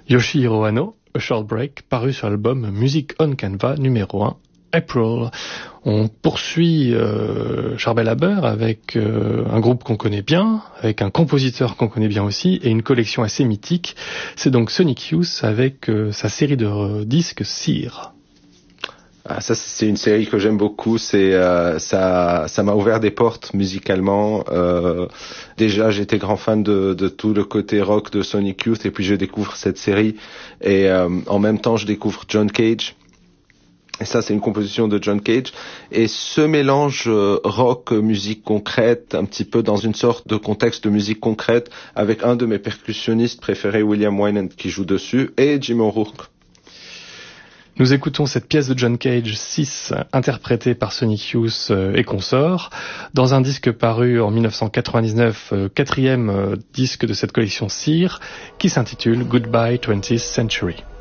Yoshihiro Hano, A Short Break, paru sur l'album Music on Canva numéro 1, April. On poursuit Charbel Haber avec un groupe qu'on connaît bien, avec un compositeur qu'on connaît bien aussi, et une collection assez mythique. C'est donc Sonic Youth avec sa série de disques Sear. Ah, ça c'est une série que j'aime beaucoup. Ça m'a ouvert des portes musicalement. Déjà j'étais grand fan de tout le côté rock de Sonic Youth, et puis je découvre cette série et en même temps je découvre John Cage. Et ça, c'est une composition de John Cage. Et ce mélange rock, musique concrète, un petit peu dans une sorte de contexte de musique concrète, avec un de mes percussionnistes préférés, William Wynand, qui joue dessus, et Jim O'Rourke. Nous écoutons cette pièce de John Cage 6, interprétée par Sonic Youth et consorts, dans un disque paru en 1999, quatrième disque de cette collection Sear, qui s'intitule Goodbye 20th Century.